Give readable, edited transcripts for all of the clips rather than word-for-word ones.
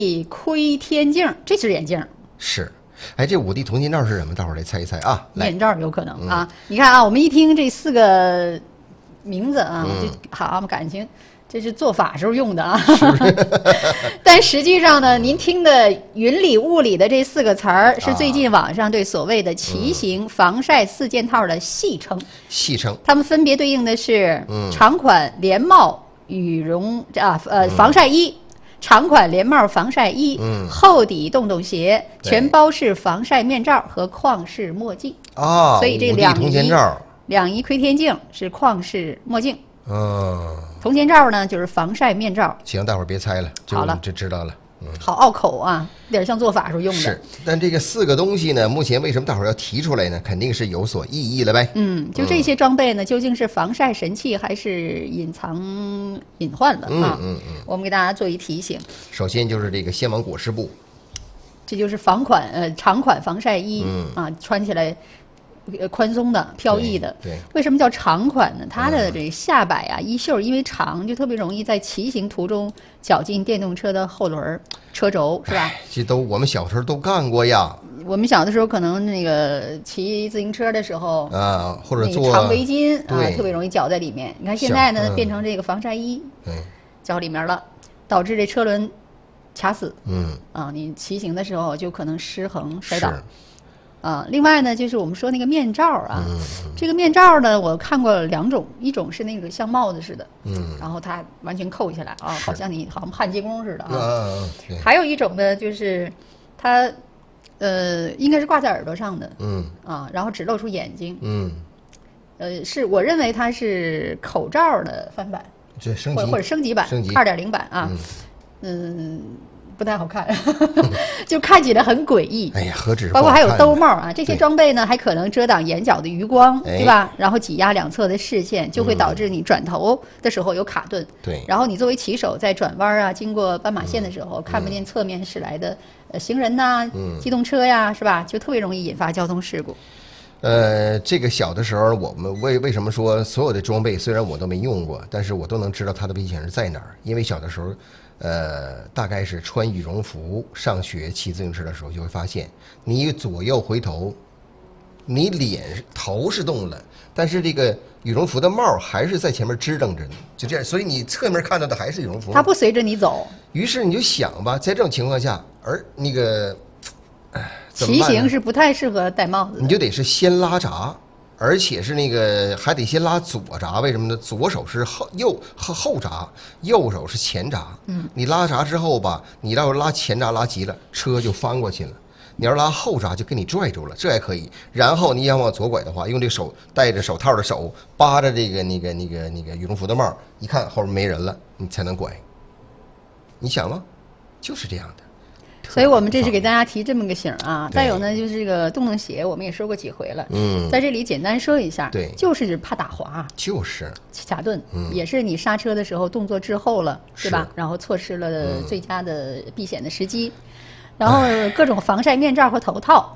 窥天镜，这是眼镜。 是。哎，这5D 铜镜罩是什么？大伙儿来猜一猜啊！ 眼罩有可能啊！你看啊，我们一听这4个名字啊，就好感情这是做法时候用的啊。但实际上呢，您听的云里雾里的这4个词儿，是最近网上对所谓的骑行防晒4件套的戏称。 戏称， 它们分别对应的是长款连帽羽绒防晒衣。长款连帽防晒衣，厚底洞洞鞋，全包式防晒面罩和框式墨镜啊。 所以这两仪窥天镜是框式墨镜。铜钱罩呢就是防晒面罩。 行，大伙儿别猜了， 好了， 这知道了。 好拗口啊，有点像做法时候用的。 是，但这个4个东西呢，目前为什么大伙儿要提出来呢？肯定是有所意义了呗。 就这些装备呢，究竟是防晒神器还是隐藏隐患了啊？我们给大家做一提醒。 首先就是这个纤网裹尸布， 这就是长款防晒衣穿起来宽松的、飘逸的。 对， 为什么叫长款呢？它的这下摆啊，衣袖因为长，就特别容易在骑行途中绞进电动车的后轮、车轴，是吧？ 这我们小时候都干过呀。 我们小的时候可能那个骑自行车的时候啊，或者做长围巾啊，特别容易绞在里面。你看现在呢，变成这个防晒衣，绞里面了，导致这车轮卡死。你骑行的时候就可能失衡摔倒。另外呢，就是我们说那个面罩啊，这个面罩呢，我看过2种，一种是那个像帽子似的，然后它完全扣下来啊，好像焊接工似的啊。还有一种呢，就是它应该是挂在耳朵上的，然后只露出眼睛，是我认为它是口罩的翻版，或者升级版2.0版啊，不太好看，就看起来很诡异。 哎呀，何止！ 包括还有兜帽啊，这些装备呢，还可能遮挡眼角的余光，对吧？然后挤压两侧的视线，就会导致你转头的时候有卡顿。 对。 然后你作为骑手在转弯啊，经过斑马线的时候，看不见侧面驶来的行人呐、机动车呀，是吧？就特别容易引发交通事故。 这个小的时候，我们为什么说所有的装备虽然我都没用过，但是我都能知道它的危险是在哪儿？因为小的时候。大概是穿羽绒服上学骑自行车的时候，就会发现你左右回头，你头是动了，但是这个羽绒服的帽还是在前面支棱着呢，就这样，所以你侧面看到的还是羽绒服， 它不随着你走。 于是你就想吧，在这种情况下，而那个骑行是不太适合戴帽子的， 你就得是先拉闸。而且是那个还得先拉左闸，为什么呢？左手是后闸，右手是前闸。你拉闸之后吧，你要是拉前闸拉急了，车就翻过去了；你要是拉后闸就给你拽住了，这还可以。然后你要往左拐的话，用这手戴着手套的手扒着这个那个羽绒服的帽，一看后面没人了，你才能拐。你想吗？就是这样的。 所以我们这是给大家提这么个醒啊。再有呢，就是这个洞洞鞋，我们也说过几回了。在这里简单说一下。 对， 就是怕打滑， 就是卡顿，也是你刹车的时候动作滞后了，对吧？然后错失了最佳的避险的时机。然后各种防晒面罩和头套。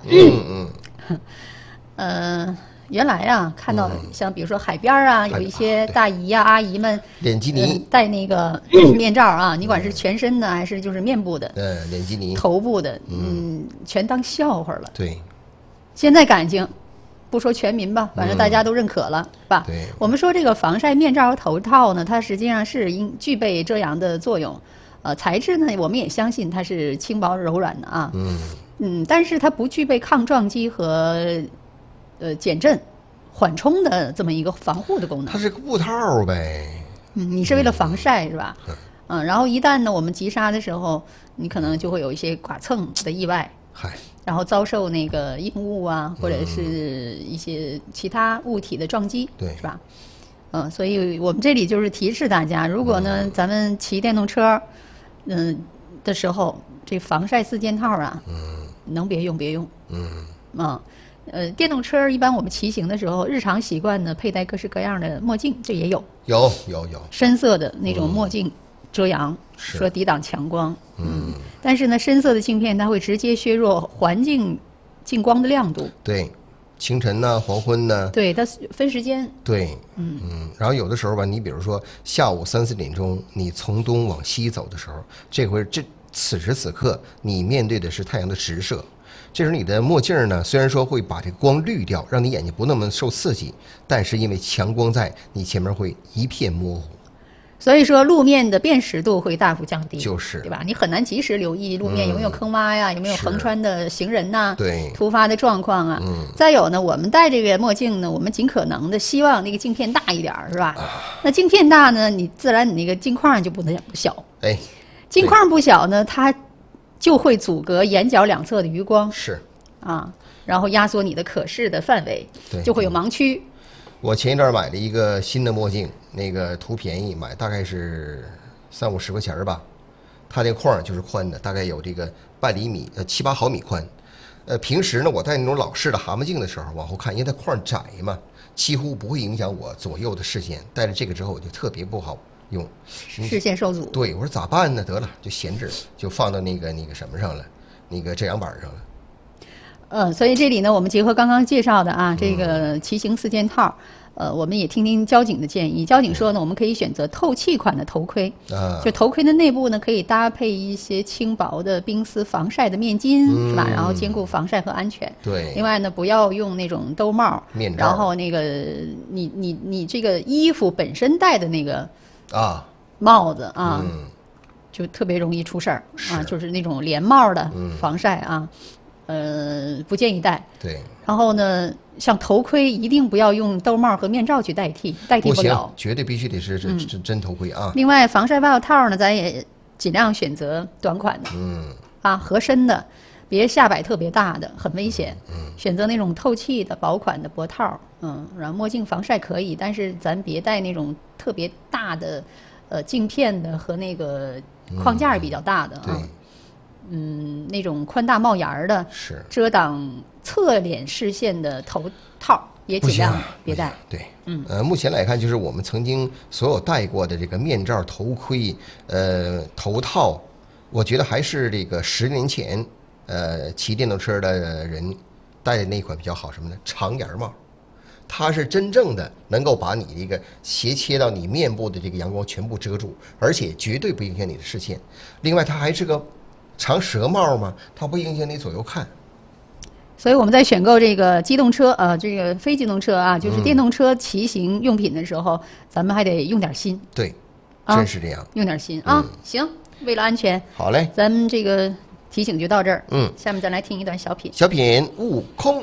原来啊，看到像比如说海边啊，有一些大姨呀、阿姨们脸基尼戴那个面罩啊，你管是全身的还是就是面部的， 脸基尼头部的，全当笑话了。 对， 现在感情不说全民吧，反正大家都认可了，吧？ 对， 我们说这个防晒面罩和头套呢，它实际上是具备遮阳的作用，材质呢，我们也相信它是轻薄柔软的啊，但是它不具备抗撞击和减震、缓冲的这么一个防护的功能。 它是个布套呗。 你是为了防晒是吧？然后一旦呢我们急刹的时候，你可能就会有一些剐蹭的意外，然后遭受那个硬物啊，或者是一些其他物体的撞击， 对， 是吧？所以我们这里就是提示大家，如果呢咱们骑电动车，的时候，这防晒4件套啊，能别用别用，电动车一般我们骑行的时候，日常习惯呢佩戴各式各样的墨镜，这也有深色的那种墨镜遮阳，说抵挡强光，但是呢深色的镜片它会直接削弱环境近光的亮度。 对，清晨呢，黄昏呢， 对，它分时间。 对，然后有的时候吧，你比如说下午3、4点钟，你从东往西走的时候，这回此时此刻你面对的是太阳的直射，这时候你的墨镜呢，虽然说会把这个光滤掉，让你眼睛不那么受刺激，但是因为强光在你前面会一片模糊。 所以说路面的辨识度会大幅降低， 就是对吧？你很难及时留意路面有没有坑洼呀，有没有横穿的行人呐， 对， 突发的状况啊。再有呢，我们戴这个墨镜呢，我们尽可能的希望那个镜片大一点，是吧？那镜片大呢，你自然你那个镜框就不能小， 哎， 镜框不小呢，它就会阻隔眼角两侧的余光， 是啊，然后压缩你的可视的范围， 对， 就会有盲区。 我前一段买了一个新的墨镜，那个图便宜，买大概是30-50块钱吧。它这框就是宽的，大概有这个半厘米，7-8毫米宽。平时呢，我戴那种老式的蛤蟆镜的时候，往后看，因为它框窄嘛，几乎不会影响我左右的视线。戴了这个之后，我就特别不好用， 视线受阻。 对，我说咋办呢？得了，就闲置，就放到那个什么上了，那个遮阳板上了。 所以这里呢，我们结合刚刚介绍的啊，这个骑行4件套，我们也听听交警的建议。交警说呢，我们可以选择透气款的头盔，就头盔的内部呢，可以搭配一些轻薄的冰丝防晒的面巾，是吧？然后兼顾防晒和安全。 对。 另外呢，不要用那种兜帽、 面罩， 然后那个你这个衣服本身戴的那个帽子啊，就特别容易出事儿啊，就是那种连帽的防晒啊。不建议戴。 对。 然后呢，像头盔一定不要用兜帽和面罩去代替不了， 绝对必须得是真头盔啊。 另外，防晒外套呢，咱也尽量选择短款的，合身的，别下摆特别大的，很危险。选择那种透气的薄款的脖套，然后墨镜防晒可以，但是咱别戴那种特别大的镜片的和那个框架比较大的啊。那种宽大帽檐的， 是遮挡侧脸视线的头套也尽量别戴。 对，目前来看，就是我们曾经所有戴过的这个面罩、头盔、头套，我觉得还是这个10年前，骑电动车的人戴的那款比较好。什么呢？长檐帽，它是真正的能够把你这个斜切到你面部的这个阳光全部遮住，而且绝对不影响你的视线。另外，它还是个长舌帽嘛，它不影响你左右看。 所以我们在选购这个机动车这个非机动车啊，就是电动车骑行用品的时候，咱们还得用点心。 对，真是这样， 用点心啊。行，为了安全， 好嘞， 咱们这个提醒就到这儿。下面再来听一段小品。 小品悟空。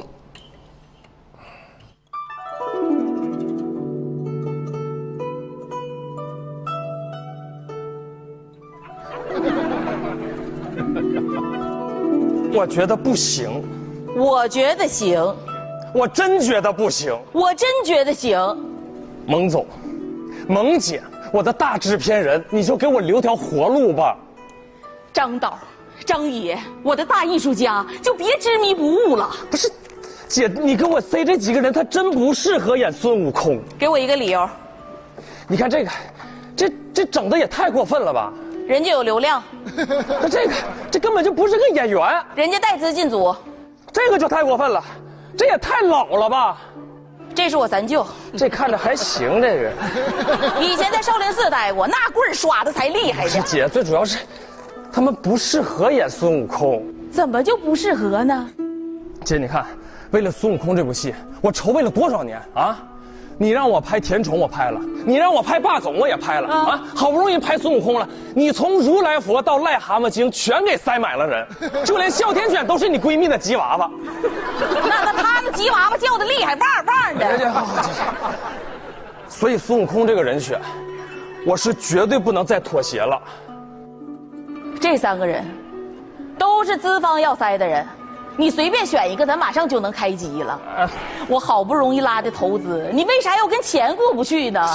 我觉得不行， 我觉得行， 我真觉得不行， 我真觉得行。 蒙总，蒙姐，我的大制片人，你就给我留条活路吧。 张导，张爷，我的大艺术家，就别执迷不悟了。 不是，姐，你跟我塞这几个人，他真不适合演孙悟空。 给我一个理由。 你看这个，这整的也太过分了吧？ 人家有流量， 那这根本就不是个演员， 人家带资进组， 这个就太过分了，这也太老了吧？ 这是我三舅， 这看着还行，这个以前在少林寺待过，那棍儿耍的才厉害呢。 姐，最主要是他们不适合演孙悟空。 怎么就不适合呢？ 姐，你看，为了孙悟空这部戏，我筹备了多少年啊！你让我拍甜宠，我拍了；你让我拍霸总，我也拍了啊！好不容易拍孙悟空了，你从如来佛到癞蛤蟆精全给塞满了人，就连哮天犬都是你闺蜜的吉娃娃。 那他的吉娃娃叫的厉害，汪汪的。 所以孙悟空这个人选，我是绝对不能再妥协了。 这3个人都是资方要塞的人。你随便选一个，咱马上就能开机了。我好不容易拉的投资，你为啥要跟钱过不去呢？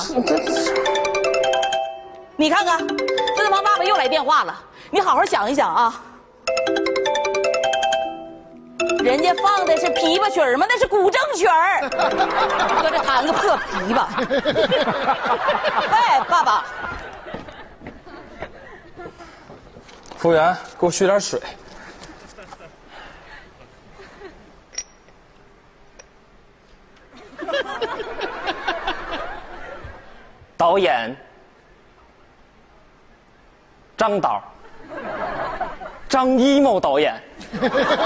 你看看，资方爸爸又来电话了，你好好想一想啊。人家放的是琵琶曲儿吗？那是古筝曲儿，搁这弹个破琵琶。喂，爸爸。 服务员，给我续点水。导演张导， 张艺谋导演。